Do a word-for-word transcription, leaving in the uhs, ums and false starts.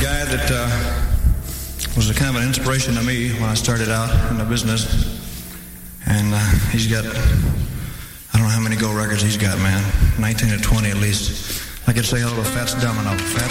guy that uh, was a kind of an inspiration to me when I started out in the business. And uh, he's got, I don't know how many gold records he's got, man. nineteen or twenty at least. I could say hello to Fats Domino. Fats.